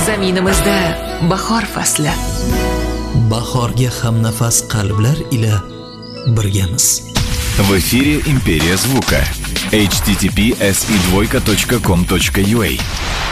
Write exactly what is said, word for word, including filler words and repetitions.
Zaminimizda bahor fasli. Bahorga hamnafas qalblar ila birgamiz. В эфире «Империя звука». эйч ти ти пи эс и двойка точка ком точка ю а